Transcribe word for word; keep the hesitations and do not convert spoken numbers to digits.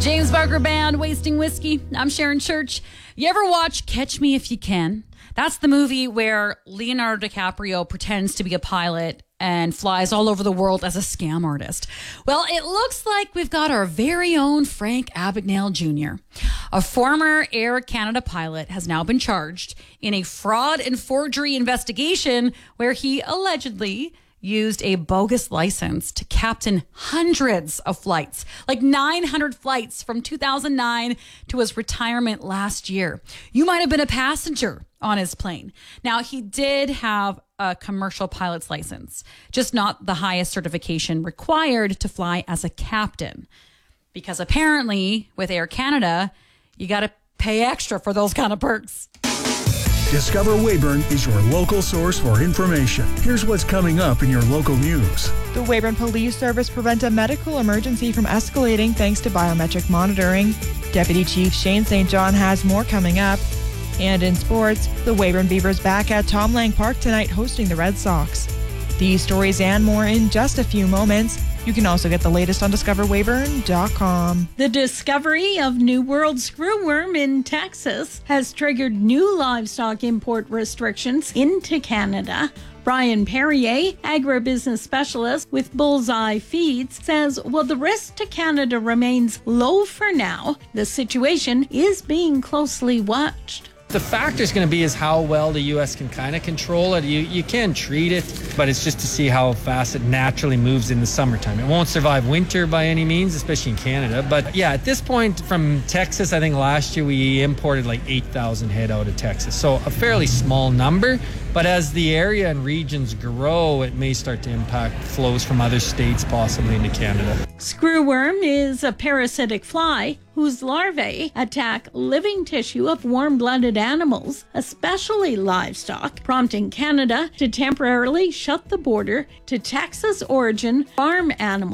James Barker Band, Wasting Whiskey. I'm Sharon Church. You ever watch Catch Me If You Can? That's the movie where Leonardo DiCaprio pretends to be a pilot and flies all over the world as a scam artist. Well, it looks like we've got our very own Frank Abagnale Junior A former Air Canada pilot has now been charged in a fraud and forgery investigation where he allegedly used a bogus license to captain hundreds of flights, like nine hundred flights from two thousand nine to his retirement last year. You might have been a passenger on his plane. Now, he did have a commercial pilot's license, just not the highest certification required to fly as a captain. Because apparently, with Air Canada, you got to pay extra for those kind of perks. Discover Weyburn is your local source for information. Here's what's coming up in your local news. The Weyburn Police Service prevent a medical emergency from escalating thanks to biometric monitoring. Deputy Chief Shane Saint John has more coming up. And in sports, the Weyburn Beavers back at Tom Lang Park tonight hosting the Red Sox. These stories and more in just a few moments. You can also get the latest on discover weyburn dot com. The discovery of New World screwworm in Texas has triggered new livestock import restrictions into Canada. Brian Perrier, agribusiness specialist with Bullseye Feeds, says while the risk to Canada remains low for now, the situation is being closely watched. The factor is going to be is how well the U S can kind of control it. You you can treat it, but it's just to see how fast it naturally moves in the summertime. It won't survive winter by any means, especially in Canada. But yeah, at this point from Texas, I think last year we imported like eight thousand head out of Texas. So a fairly small number. But as the area and regions grow, it may start to impact flows from other states possibly into Canada. Screwworm is a parasitic fly whose larvae attack living tissue of warm-blooded animals, especially livestock, prompting Canada to temporarily shut the border to Texas origin farm animals.